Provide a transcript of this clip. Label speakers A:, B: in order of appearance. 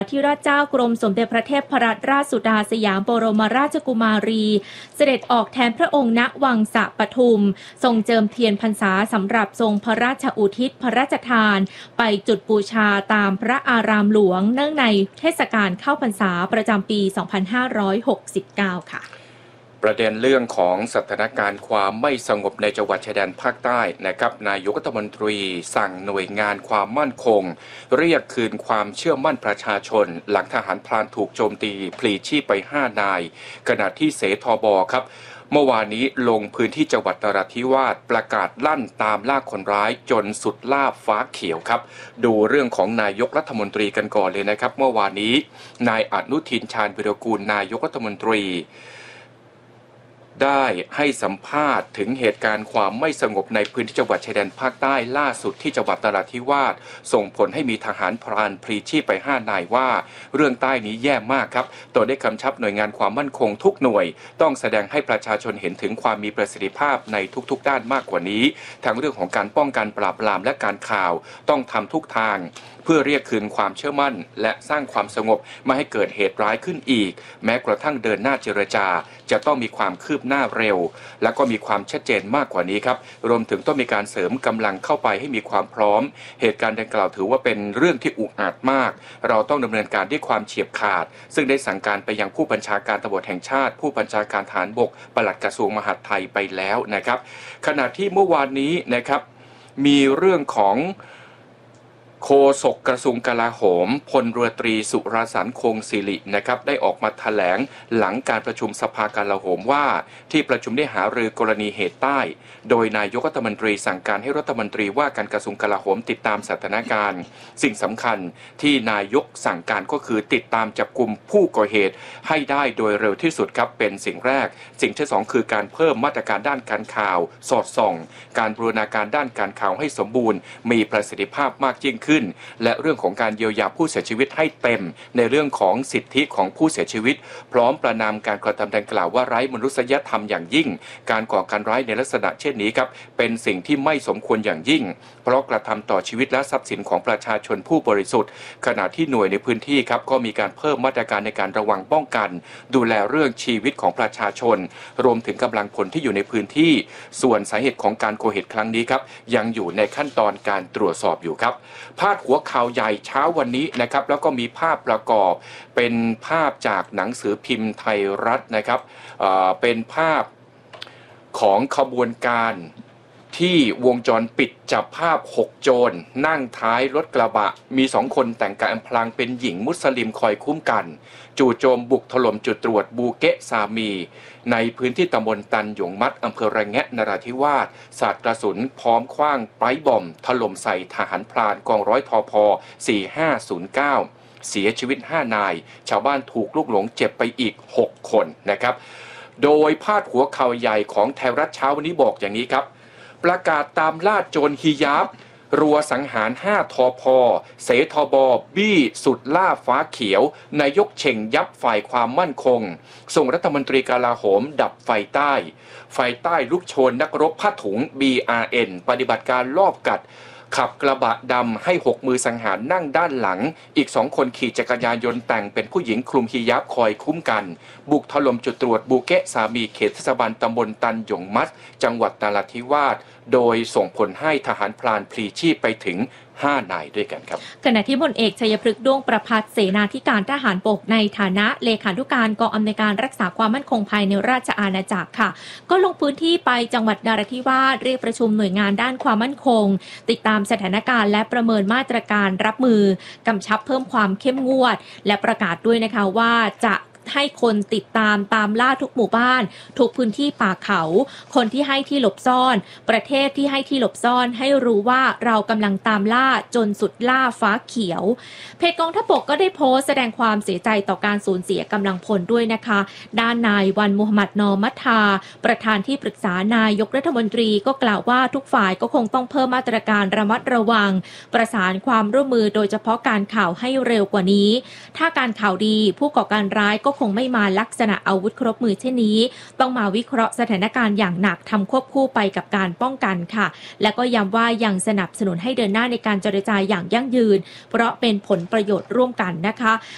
A: ที่ราชเจ้ากรมสมเด็จพระเทพรัตนราชสุดาสยามบรมราชกุมารีเสด็จออกแทนพระองค์ณวังสะปทุมทรงเจิมเทียนพรรษาสำหรับทรงพระราชอุทิศพระราชทานไปจุดบูชาตามพระอารามหลวงเนื่องในเทศกาลเข้าพรรษาประจำปี 2569 ค่ะ
B: ประเด็นเรื่องของสถานการณ์ความไม่สงบในจังหวัดชายแดนภาคใต้นะครับนายกรัฐมนตรีสั่งหน่วยงานความมั่นคงเรียกคืนความเชื่อมั่นประชาชนหลังทหารพรานถูกโจมตีพลีชีพไป5 นายขณะที่เสทบครับเมื่อวานนี้ลงพื้นที่จังหวัดนราธิวาสประกาศลั่นตามล่าคนร้ายจนสุดล่าฟ้าเขียวครับดูเรื่องของนายกรัฐมนตรีกันก่อนเลยนะครับเมื่อวานนี้นายอนุทินชาญวิรากูลนายกรัฐมนตรีได้ให้สัมภาษณ์ถึงเหตุการณ์ความไม่สงบในพื้นที่จังหวัดชายแดนภาคใต้ล่าสุดที่จังหวัดนราธิวาสส่งผลให้มีทหารพรานพลีชีพไป5 นายว่าเรื่องใต้นี้แย่มากครับตัวได้กำชับหน่วยงานความมั่นคงทุกหน่วยต้องแสดงให้ประชาชนเห็นถึงความมีประสิทธิภาพในทุกๆด้านมากกว่านี้ทั้งเรื่องของการป้องกันปราบปรามและการข่าวต้องทำทุกทางเพื่อเรียกคืนความเชื่อมั่นและสร้างความสงบไม่ให้เกิดเหตุร้ายขึ้นอีกแม้กระทั่งเดินหน้าเจรจาจะต้องมีความคืบหน้าเร็วและก็มีความชัดเจนมากกว่านี้ครับรวมถึงต้องมีการเสริมกำลังเข้าไปให้มีความพร้อมเหตุการณ์ดังกล่าวถือว่าเป็นเรื่องที่อุกอาจมากเราต้องดำเนินการด้วยความเฉียบขาดซึ่งได้สั่งการไปยังผู้บัญชาการตำรวจแห่งชาติผู้บัญชาการทหารบกปลัดกระทรวงมหาดไทยไปแล้วนะครับขณะที่เมื่อวานนี้นะครับมีเรื่องของโฆษกกระทรวงกลาโหมพลเรือตรีสุรสันต์คงศิรินะครับได้ออกมาแถลงหลังการประชุมสภากลาโหมว่าที่ประชุมได้หารือกรณีเหตุใต้โดยนายกรัฐมนตรีสั่งการให้รัฐมนตรีว่าการกระทรวงกลาโหมติดตามสถานการณ์สิ่งสำคัญที่นายกสั่งการก็คือติดตามจับกุมผู้ก่อเหตุให้ได้โดยเร็วที่สุดครับเป็นสิ่งแรกสิ่งที่2คือการเพิ่มมาตรการด้านการข่าวสอดส่องการบูรณาการด้านการข่าวให้สมบูรณ์มีประสิทธิภาพมากยิ่งขึ้นและเรื่องของการเยียวยาผู้เสียชีวิตให้เต็มในเรื่องของสิทธิของผู้เสียชีวิตพร้อมประณามการกระทำดังกล่าวว่าไร้มนุษยธรรมอย่างยิ่งการก่อการร้ายในลักษณะเช่นนี้ครับเป็นสิ่งที่ไม่สมควรอย่างยิ่งเพราะกระทำต่อชีวิตและทรัพย์สินของประชาชนผู้บริสุทธิ์ขณะที่หน่วยในพื้นที่ครับก็มีการเพิ่มมาตรการในการระวังป้องกันดูแลเรื่องชีวิตของประชาชนรวมถึงกำลังพลที่อยู่ในพื้นที่ส่วนสาเหตุของการก่อเหตุครั้งนี้ครับยังอยู่ในขั้นตอนการตรวจสอบอยู่ครับพาดหัวข่าวใหญ่เช้าวันนี้นะครับแล้วก็มีภาพประกอบเป็นภาพจากหนังสือพิมพ์ไทยรัฐนะครับเป็นภาพของขบวนการที่วงจรปิดจับภาพ6 โจรนั่งท้ายรถกระบะมี2 คนแต่งกายอำพรางเป็นหญิงมุสลิมคอยคุ้มกันจู่โจมบุกถล่มจุดตรวจบูเกะซามีในพื้นที่ตำบลตันหยงมัดอำเภอระแงะนราธิวาสสาดกระสุนพร้อมขว้างไปบอมถล่มใส่ทหารพรานกองร้อยทพ4509เสียชีวิต5 นายชาวบ้านถูกลูกหลงเจ็บไปอีก6 คนนะครับโดยพาดหัวข่าวใหญ่ของไทยรัฐเช้าวันนี้บอกอย่างนี้ครับประกาศตามล่าโจรฮิญาบรัวสังหาร5 ทพ.เสทบ.บี้สุดล่าฟ้าเขียวนายกเฉ่งยับฝ่ายความมั่นคงส่งรัฐมนตรีกลาโหมดับไฟใต้ลุกโชนนักรบผ้าถุง BRN ปฏิบัติการลอบกัดขับกระบะดำให้6 มือสังหารนั่งด้านหลังอีก2 คนขี่จักรยานยนต์แต่งเป็นผู้หญิงคลุมฮิญาบคอยคุ้มกันบุกถล่มจุดตรวจบูเกะสามีเขตเทศบาลตำบลตันหยงมัดจังหวัดนราธิวาสโดยส่งผลให้ทหารพรานพลีชีพไปถึง5 นายด้วยกันครับ
A: ขณะที่พลเอกชัยพฤกษ์ด้วงประภัสเสนาธิการทหารบกในฐานะเลขานุการกองอำนวยการรักษาความมั่นคงภายในราชอาณาจักรค่ะก็ลงพื้นที่ไปจังหวัดนราธิวาสเรียกประชุมหน่วยงานด้านความมั่นคงติดตามสถานการณ์และประเมินมาตรการรับมือกำชับเพิ่มความเข้มงวดและประกาศด้วยนะคะว่าจะให้คนติดตามล่าทุกหมู่บ้านทุกพื้นที่ป่าเขาคนที่ให้ที่หลบซ่อนประเทศที่ให้ที่หลบซ่อนให้รู้ว่าเรากำลังตามล่าจนสุดล่าฟ้าเขียวเพจกองทัพบกก็ได้โพสต์แสดงความเสียใจต่อการสูญเสียกำลังพลด้วยนะคะด้านนายวันมุฮัมหมัดนอมัทธาประธานที่ปรึกษานายกรัฐมนตรีก็กล่าวว่าทุกฝ่ายก็คงต้องเพิ่มมาตรการระมัดระวังประสานความร่วมมือโดยเฉพาะการข่าวให้เร็วกว่านี้ถ้าการข่าวดีผู้ก่อการร้ายก็คงไม่มาลักษณะอาวุธครบมือเช่นนี้ต้องมาวิเคราะห์สถานการณ์อย่างหนักทำควบคู่ไปกับการป้องกันค่ะและก็ย้ำว่ายังสนับสนุนให้เดินหน้าในการเจรจาอย่างยั่งยืนเพราะเป็นผลประโยชน์ร่วมกันนะคะ